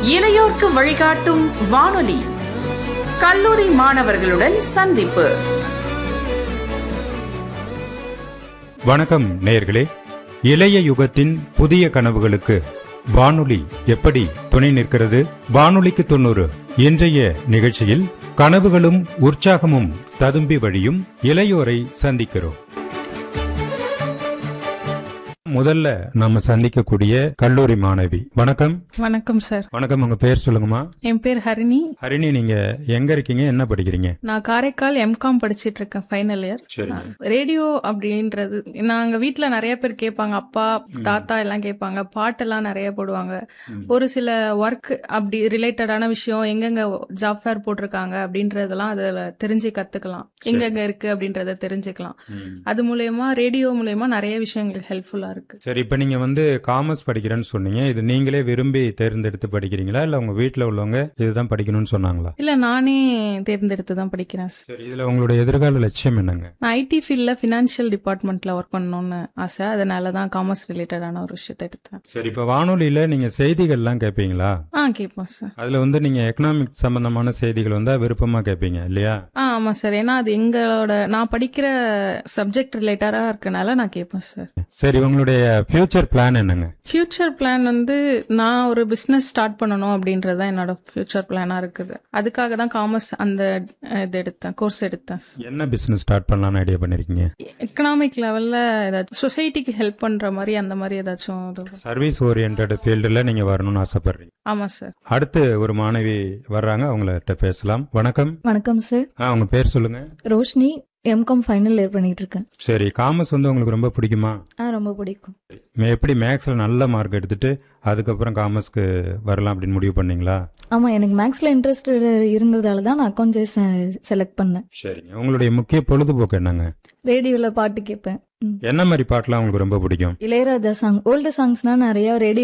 இளையோர்க்கு வழிகாட்டும் வானொலி. கல்லூரி மாணவர்களுடன் சந்திப்பு. வணக்கம் நேயர்களே. இளைய யுகத்தின் புதிய கனவுகளுக்கு வானொலி எப்படி துணை நிற்கிறது? வானொலிக்கு 90 இன்றைய நிகழ்ச்சியில் கனவுகளும் உற்சாகமும் ததும்பி வழியும் இளையோரை சந்திக்கிறோம். முதல்ல நம்ம சந்திக்கக்கூடிய கல்லூரி மாணவி. வணக்கம். வணக்கம் சார். வணக்கம். உங்க பேர் சொல்லுங்கம்மா. என் பேர் ஹரிணி. ஹரிணி, நீங்க எங்க இருக்கீங்க, என்ன படிக்கிறீங்க? நான் காரைக்கால் எம்காம் படிச்சிட்டு இருக்கேன், ஃபைனல் இயர். ரேடியோ அப்படின்றது நாங்க வீட்டுல நிறைய பேர் கேட்பாங்க, அப்பா தாத்தா எல்லாம் கேட்பாங்க, பாட்டெல்லாம் நிறைய போடுவாங்க. ஒரு சில ஒர்க் அப்படி ரிலேட்டடான விஷயம், எங்கெங்க ஜாப் ஃபேர் போட்டிருக்காங்க அப்படின்றதெல்லாம் அதுல தெரிஞ்சு கத்துக்கலாம், எங்கெங்க இருக்கு அப்படின்றத தெரிஞ்சுக்கலாம். அது மூலயமா ரேடியோ மூலயமா நிறைய விஷயங்கள் ஹெல்ப்ஃபுல்லா இருக்கு. சரி, இப்ப நீங்க காமர்ஸ் படிக்கிறேன்னு சொன்னீங்க. இது நீங்களே விரும்பி தேர்ந்தெடுத்து படிக்கிறீங்களா, இல்ல உங்க வீட்டுல உள்ளவங்க இதுதான் படிக்கணும்னு சொன்னாங்களா? இல்ல, நானே தேர்ந்தெடுத்து தான் படிக்கிறேன். சரி, இதுல உங்களுடைய எதிர்கால லட்சியம் என்னங்க? நான் ஐடி ஃபீல்ட்ல பினான்சியல் டிபார்ட்மெண்ட்ல ஒர்க் பண்ணணும்னு ஆசை. அதனாலதான் காமர்ஸ் ரிலேட்டடான ஒரு விஷயத்தை எடுத்தேன். சரி, இப்ப வானொலியில நீங்க செய்திகள்லாம் கேட்பீங்களா? கேட்போம் சார். அதுல நீங்க எக்கனாமிக் சம்பந்தமான செய்திகள் விருப்பமா கேட்பீங்க இல்லையா? ஆமா சார். ஏன்னா அது எங்களோட நான் படிக்கிற சப்ஜெக்ட் ரிலேட்டடா இருக்கனால நான் கேட்பேன் சார். சரி, உங்களுடைய ஃபியூச்சர் பிளான் என்னங்க? ஃபியூச்சர் பிளான் நான் ஒரு பிசினஸ் ஸ்டார்ட் பண்ணணும் அப்படின்றது தான் என்னோட ஃபியூச்சர் பிளானா இருக்குது. அதுக்காக தான் காமர்ஸ் அந்த இது எடுத்தேன், கோர்ஸ் எடுத்தேன். என்ன பிசினஸ் ஸ்டார்ட் பண்ணலாம்னு ஐடியா பண்ணிருக்கீங்க? எக்கனாமிக் லெவல்ல ஏதாச்சும் சொசைட்டிக்கு ஹெல்ப் பண்ற மாதிரி அந்த மாதிரி ஏதாச்சும் சர்வீஸ் ஓரியன்டட் ஃபீல்டுல நீங்க வரணும்னு ஆசைப்படுறீங்க? ஆமா சார். அடுத்து ஒரு மாணவி வர்றாங்க, அவங்கள்ட்ட பேசலாம். வணக்கம். வணக்கம் சார். உங்க பேர் சொல்லுங்க. ரோஷினி. எம்காம் ஃபைனல் இயர் பண்ணிட்டு இருக்கேன். சரி, காமர்ஸ் உங்களுக்கு ரொம்ப பிடிக்குமா? ரொம்ப பிடிக்கும். எப்படி மேக்ஸ்ல நல்ல மார்க் எடுத்துட்டு அதுக்கப்புறம் காமர்ஸ்க்கு வரலாம் அப்படின்னு முடிவு பண்ணீங்களா? ஆமா, எனக்கு மேக்ஸ்ல இன்ட்ரெஸ்ட் இருந்ததால தான் நான் அக்கௌண்ட்ஸ் செலக்ட் பண்ணேன். சரிங்க. உங்களுடைய முக்கிய பொழுதுபோக்கு என்னங்க? ரேடியோல பாட்டு கேட்பேன். என்ன மாதிரி பாட்டுலாம் உங்களுக்கு ரொம்ப பிடிக்கும்? இளையராஜா சாங், ஓல்டு சாங்ஸ்னா நிறைய ரேடியோ